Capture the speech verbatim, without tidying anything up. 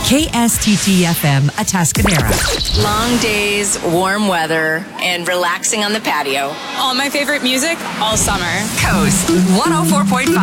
K S T T F M, Atascadero. Long days, warm weather, and relaxing on the patio. All my favorite music all summer. Coast one oh four point five.